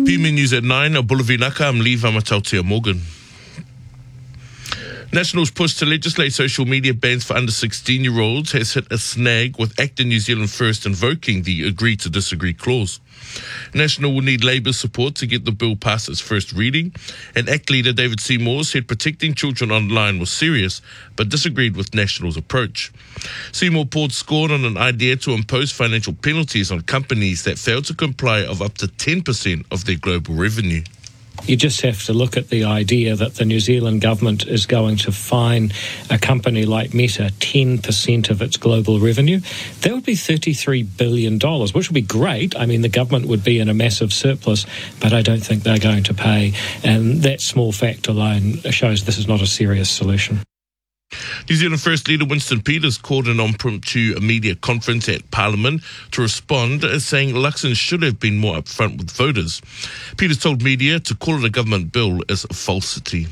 PME News at 9, Bulavinaka, I'm Lee Vamatautia Morgan. Nationals' push to legislate social media bans for under 16-year-olds has hit a snag, with ACTA New Zealand First invoking the agree to disagree clause. National will need Labour's support to get the bill past its first reading, and ACT leader David Seymour said protecting children online was serious, but disagreed with National's approach. Seymour poured scorn on an idea to impose financial penalties on companies that fail to comply of up to 10% of their global revenue. You just have to look at the idea that the New Zealand government is going to fine a company like Meta 10% of its global revenue. That would be $33 billion, which would be great. I mean, the government would be in a massive surplus, but I don't think they're going to pay. And that small fact alone shows this is not a serious solution. New Zealand First leader Winston Peters called an impromptu media conference at Parliament to respond, saying Luxon should have been more upfront with voters. Peters told media to call it a government bill is a falsity.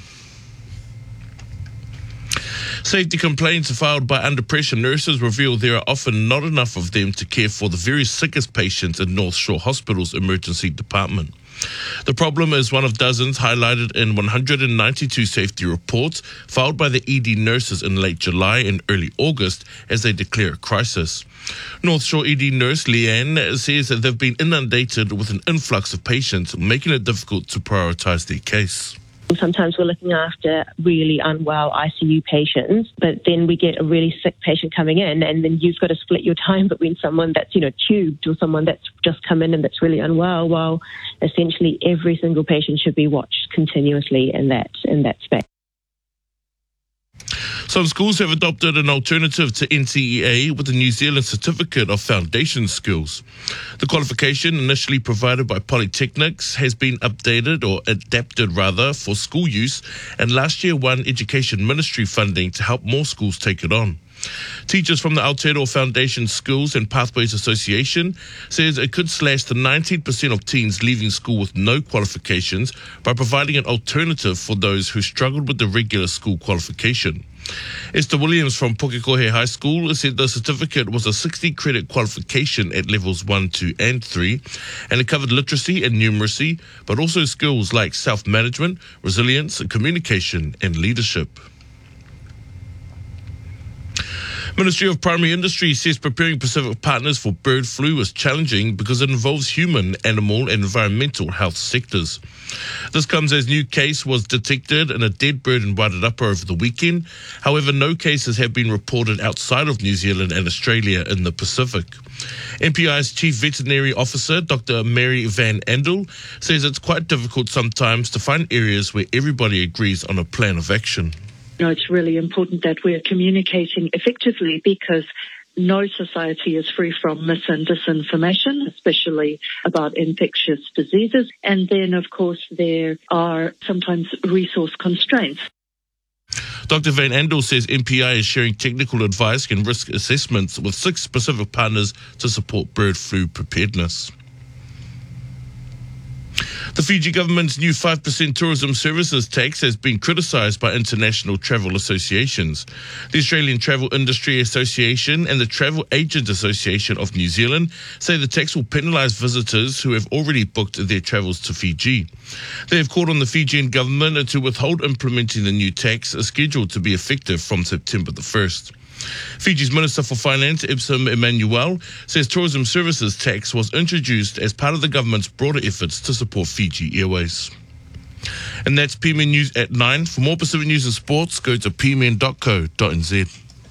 Safety complaints filed by under-pressure nurses reveal there are often not enough of them to care for the very sickest patients in North Shore Hospital's emergency department. The problem is one of dozens highlighted in 192 safety reports filed by the ED nurses in late July and early August as they declare a crisis. North Shore ED nurse Leanne says that they've been inundated with an influx of patients, making it difficult to prioritise their case. Sometimes we're looking after really unwell ICU patients, but then we get a really sick patient coming in, and then you've got to split your time between someone that's, tubed or someone that's just come in and that's really unwell, while essentially every single patient should be watched continuously in that space. Some schools have adopted an alternative to NCEA with the New Zealand Certificate of Foundation Skills. The qualification, initially provided by polytechnics, has been adapted for school use, and last year won Education Ministry funding to help more schools take it on. Teachers from the Aotearoa Foundation Schools and Pathways Association says it could slash the 19% of teens leaving school with no qualifications by providing an alternative for those who struggled with the regular school qualification. Esther Williams from Pukekohe High School said the certificate was a 60-credit qualification at levels 1, 2 and 3, and it covered literacy and numeracy, but also skills like self-management, resilience, communication and leadership. Ministry of Primary Industry says preparing Pacific Partners for bird flu is challenging because it involves human, animal and environmental health sectors. This comes as new case was detected in a dead bird in Wairarapa over the weekend. However, no cases have been reported outside of New Zealand and Australia in the Pacific. MPI's Chief Veterinary Officer, Dr. Mary Van Andel, says it's quite difficult sometimes to find areas where everybody agrees on a plan of action. It's really important that we're communicating effectively, because no society is free from mis and disinformation, especially about infectious diseases. And then, of course, there are sometimes resource constraints. Dr. Van Andel says MPI is sharing technical advice and risk assessments with 6 Pacific partners to support bird flu preparedness. The Fiji government's new 5% tourism services tax has been criticised by international travel associations. The Australian Travel Industry Association and the Travel Agent Association of New Zealand say the tax will penalise visitors who have already booked their travels to Fiji. They have called on the Fijian government to withhold implementing the new tax, scheduled to be effective from September the 1st. Fiji's Minister for Finance, Ipsum Emmanuel, says tourism services tax was introduced as part of the government's broader efforts to support Fiji Airways. And that's PMN News at 9. For more Pacific News and sports, go to pmn.co.nz.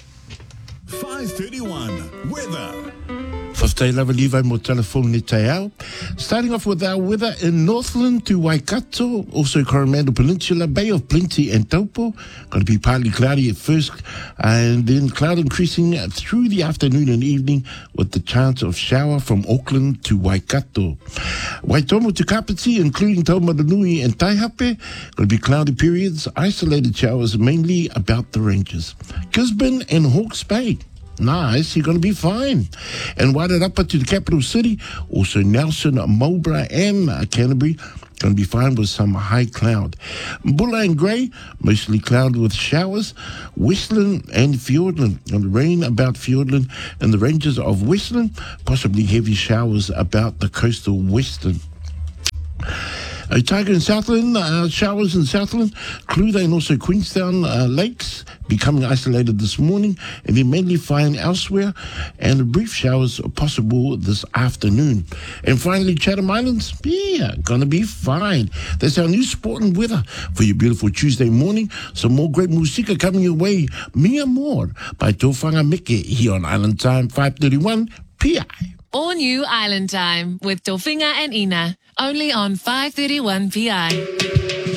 5:31 weather. Whaftai Levi mo telephone ni Taiao. Starting off with our weather in Northland to Waikato, also Coromandel Peninsula, Bay of Plenty and Taupo. Going to be partly cloudy at first, and then cloud increasing through the afternoon and evening with the chance of shower from Auckland to Waikato. Waitomo to Kapiti, including Taumarunui and Taihape. Going to be cloudy periods, isolated showers mainly about the ranges. Gisborne and Hawke's Bay. Nice, you're going to be fine. And Wairarapa to the capital city, also Nelson, Marlborough and Canterbury, going to be fine with some high cloud. Bulla and Grey, mostly cloudy with showers. Westland and Fiordland, going to rain about Fiordland and the ranges of Westland, possibly heavy showers about the coastal Western. Otago and Southland, showers in Southland, Clutha and also Queenstown lakes becoming isolated this morning, and then mainly fine elsewhere, and brief showers are possible this afternoon. And finally, Chatham Islands, gonna be fine. That's our new sport and weather for your beautiful Tuesday morning. Some more great musika coming your way. Mia More by Tōwhanga Meke here on Island Time 5:31 PI. All new Island Time with Tōwhinga and Ina, only on 5:31 PI.